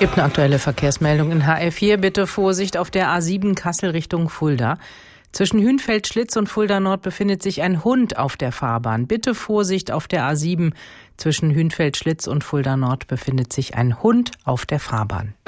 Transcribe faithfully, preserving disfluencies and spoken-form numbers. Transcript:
Gibt eine aktuelle Verkehrsmeldung in H R vier. Bitte Vorsicht auf der A sieben Kassel Richtung Fulda. Zwischen Hünfeld-Schlitz und Fulda Nord befindet sich ein Hund auf der Fahrbahn. Bitte Vorsicht auf der A sieben. Zwischen Hünfeld-Schlitz und Fulda Nord befindet sich ein Hund auf der Fahrbahn.